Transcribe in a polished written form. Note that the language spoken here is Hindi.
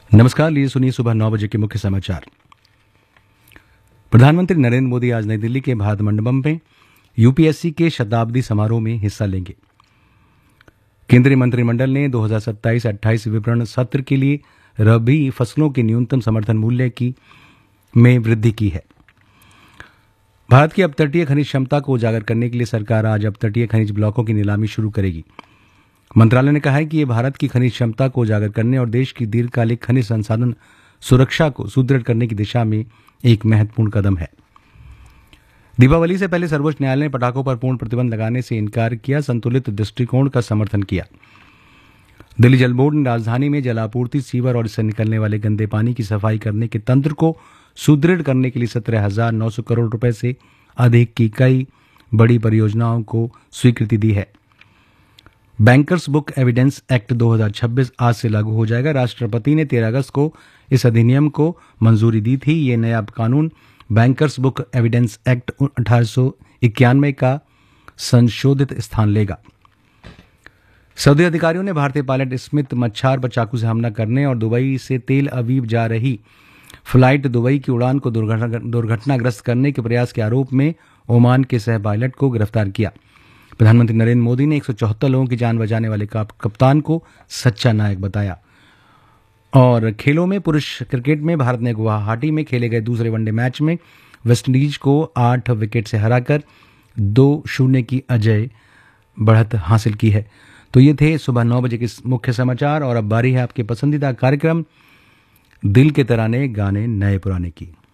नमस्कार, लिए सुनिए सुबह 9 बजे के मुख्य समाचार। प्रधानमंत्री नरेंद्र मोदी आज नई दिल्ली के भारत मंडपम में यूपीएससी के शताब्दी समारोह में हिस्सा लेंगे। केंद्रीय मंत्रिमंडल ने 2027-28 विपणन सत्र के लिए रबी फसलों के न्यूनतम समर्थन मूल्य में वृद्धि की है। भारत की अपतटीय खनिज क्षमता को उजागर करने के लिए सरकार आज अपतटीय खनिज ब्लॉकों की नीलामी शुरू करेगी। मंत्रालय ने कहा है कि ये भारत की खनिज क्षमता को उजागर करने और देश की दीर्घकालिक खनिज संसाधन सुरक्षा को सुदृढ़ करने की दिशा में एक महत्वपूर्ण कदम है। दीपावली से पहले सर्वोच्च न्यायालय ने पटाखों पर पूर्ण प्रतिबंध लगाने से इनकार किया, संतुलित दृष्टिकोण का समर्थन किया। दिल्ली जल बोर्ड ने राजधानी में जलापूर्ति, सीवर और इससे निकलने वाले गंदे पानी की सफाई करने के तंत्र को सुदृढ़ करने के लिए 17,900 करोड़ रुपए से अधिक की कई बड़ी परियोजनाओं को स्वीकृति दी है। बैंकर्स बुक एविडेंस एक्ट 2026 आज से लागू हो जाएगा। राष्ट्रपति ने 13 अगस्त को इस अधिनियम को मंजूरी दी थी। ये नया कानून बैंकर्स बुक एविडेंस एक्ट 1891 का संशोधित स्थान लेगा। सऊदी अधिकारियों ने भारतीय पायलट स्मिथ मच्छार पर चाकू से हमला करने और दुबई से तेल अवीव जा रही फ्लाइट दुबई की उड़ान को दुर्घटनाग्रस्त करने के प्रयास के आरोप में ओमान के सह पायलट को गिरफ्तार किया। प्रधानमंत्री नरेंद्र मोदी ने 174 लोगों की जान बचाने वाले कप्तान को सच्चा नायक बताया। और खेलों में पुरुष क्रिकेट में भारत ने गुवाहाटी में खेले गए दूसरे वनडे मैच में वेस्टइंडीज को 8 विकेट से हराकर 2-0 की अजय बढ़त हासिल की है। तो ये थे सुबह 9 बजे के मुख्य समाचार और अब बारी है आपके पसंदीदा कार्यक्रम दिल के तराने गाने नए पुराने की।